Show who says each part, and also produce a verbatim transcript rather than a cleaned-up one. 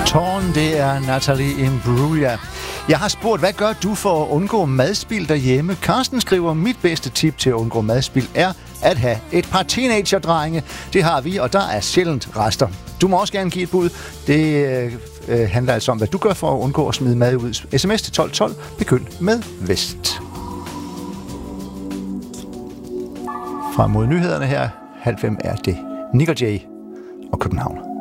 Speaker 1: Torn, det er Natalie Imbruglia. Jeg har spurgt, hvad gør du for at undgå madspild derhjemme? Karsten skriver, mit bedste tip til at undgå madspild er at have et par teenagerdrenge. Det har vi, og der er sjældent rester. Du må også gerne give et bud. Det øh, handler altså om, hvad du gør for at undgå at smide mad ud. Sms til tolv tolv. Begynd med Vest. Frem mod nyhederne her. Halv fem er det Nick og Jay og København.